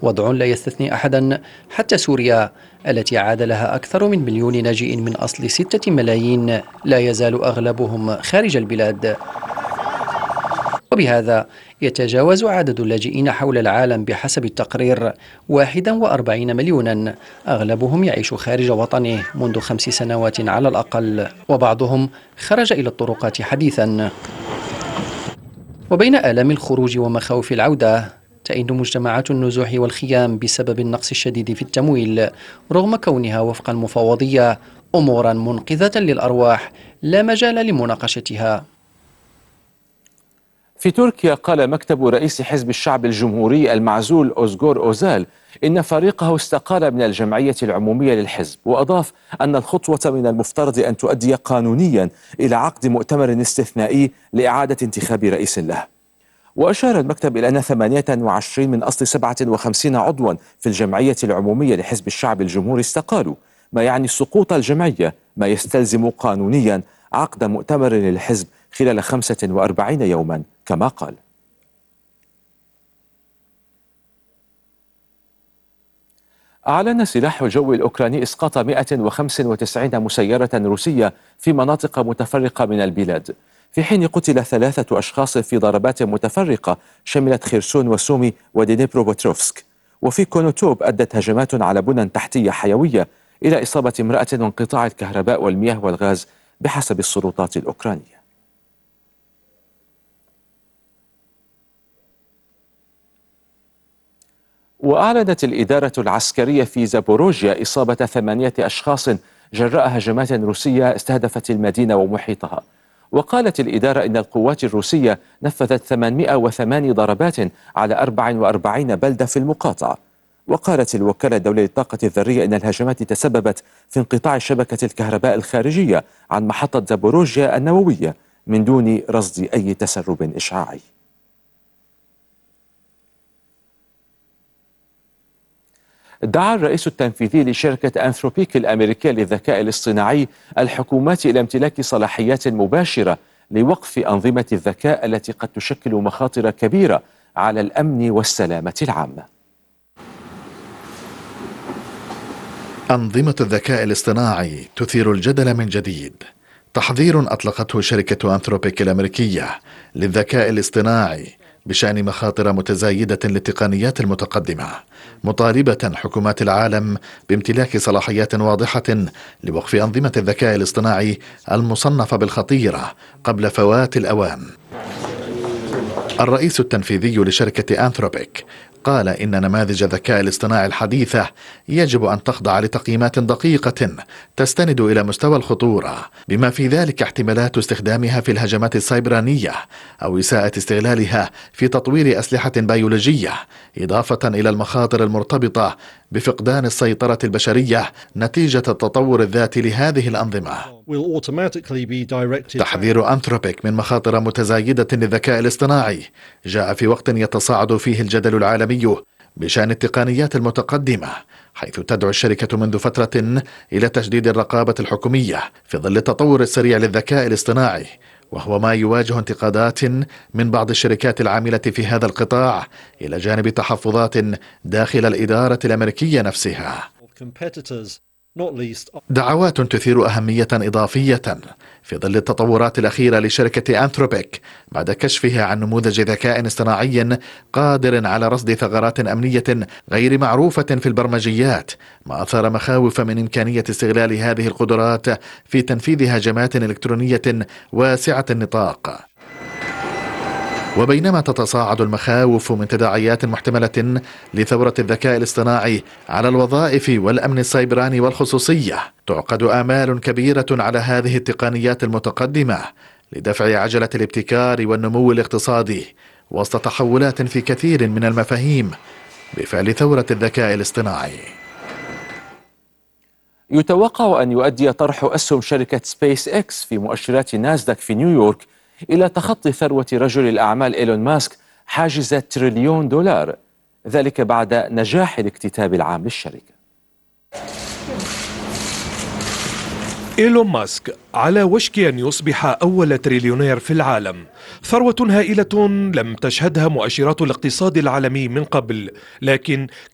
وضع لا يستثني أحدا، حتى سوريا التي عاد لها أكثر من مليون لاجئ من أصل 6 ملايين لا يزال أغلبهم خارج البلاد. وبهذا يتجاوز عدد اللاجئين حول العالم بحسب التقرير 41 مليونا، أغلبهم يعيش خارج وطنه منذ 5 سنوات على الأقل، وبعضهم خرج إلى الطرقات حديثا. وبين آلام الخروج ومخاوف العودة، تئن مجتمعات النزوح والخيام بسبب النقص الشديد في التمويل، رغم كونها وفق المفوضية أمورا منقذة للأرواح لا مجال لمناقشتها. في تركيا قال مكتب رئيس حزب الشعب الجمهوري المعزول أوزغور أوزال إن فريقه استقال من الجمعية العمومية للحزب، وأضاف أن الخطوة من المفترض أن تؤدي قانونيا إلى عقد مؤتمر استثنائي لإعادة انتخاب رئيس له. وأشار المكتب إلى أن 28 من أصل 57 عضوا في الجمعية العمومية لحزب الشعب الجمهوري استقالوا، ما يعني سقوط الجمعية، ما يستلزم قانونيا عقد مؤتمر للحزب خلال 45 يوما كما قال. أعلن سلاح الجو الأوكراني إسقاط 195 مسيرة روسية في مناطق متفرقة من البلاد، في حين قتل 3 أشخاص في ضربات متفرقة شملت خيرسون وسومي ودينيبروبتروفسك. وفي كونوتوب أدت هجمات على بنى تحتية حيوية إلى إصابة امرأة وانقطاع الكهرباء والمياه والغاز بحسب السلطات الأوكرانية. وأعلنت الإدارة العسكرية في زابوروجيا إصابة 8 أشخاص جراء هجمات روسية استهدفت المدينة ومحيطها. وقالت الإدارة إن القوات الروسية نفذت 808 ضربات على 44 بلدة في المقاطعة. وقالت الوكالة الدولية للطاقة الذرية إن الهجمات تسببت في انقطاع شبكة الكهرباء الخارجية عن محطة زابوروجيا النووية من دون رصد أي تسرب إشعاعي. دعا الرئيس التنفيذي لشركة أنثروبيك الأمريكية للذكاء الاصطناعي الحكومات إلى امتلاك صلاحيات مباشرة لوقف أنظمة الذكاء التي قد تشكل مخاطر كبيرة على الأمن والسلامة العامة. أنظمة الذكاء الاصطناعي تثير الجدل من جديد. تحذير أطلقته شركة أنثروبيك الأمريكية للذكاء الاصطناعي بشأن مخاطر متزايدة للتقنيات المتقدمة، مطالبة حكومات العالم بامتلاك صلاحيات واضحة لوقف أنظمة الذكاء الاصطناعي المصنفة بالخطيرة قبل فوات الأوان. الرئيس التنفيذي لشركة أنثروبيك قال إن نماذج الذكاء الاصطناعي الحديثة يجب أن تخضع لتقييمات دقيقة تستند إلى مستوى الخطورة، بما في ذلك احتمالات استخدامها في الهجمات السيبرانية أو إساءة استغلالها في تطوير أسلحة بيولوجية، إضافة إلى المخاطر المرتبطة بفقدان السيطرة البشرية نتيجة التطور الذاتي لهذه الأنظمة. تحذير أنثروبيك من مخاطر متزايدة للذكاء الاصطناعي جاء في وقت يتصاعد فيه الجدل العالمي بشأن التقنيات المتقدمة، حيث تدعو الشركة منذ فترة إلى تشديد الرقابة الحكومية في ظل التطور السريع للذكاء الاصطناعي، وهو ما يواجه انتقادات من بعض الشركات العاملة في هذا القطاع إلى جانب تحفظات داخل الإدارة الأمريكية نفسها. دعوات تثير أهمية إضافية في ظل التطورات الأخيرة لشركة أنثروبيك بعد كشفها عن نموذج ذكاء اصطناعي قادر على رصد ثغرات أمنية غير معروفة في البرمجيات، ما أثار مخاوف من إمكانية استغلال هذه القدرات في تنفيذ هجمات إلكترونية واسعة النطاق. وبينما تتصاعد المخاوف من تداعيات محتملة لثورة الذكاء الاصطناعي على الوظائف والأمن السيبراني والخصوصية، تعقد آمال كبيرة على هذه التقنيات المتقدمة لدفع عجلة الابتكار والنمو الاقتصادي وسط تحولات في كثير من المفاهيم بفعل ثورة الذكاء الاصطناعي. يتوقع أن يؤدي طرح أسهم شركة سبيس إكس في مؤشرات ناسداك في نيويورك إلى تخطي ثروة رجل الأعمال إيلون ماسك حاجز $1 تريليون، ذلك بعد نجاح الاكتتاب العام للشركة. إيلون ماسك على وشك أن يصبح أول تريليونير في العالم، ثروة هائلة لم تشهدها مؤشرات الاقتصاد العالمي من قبل، لكن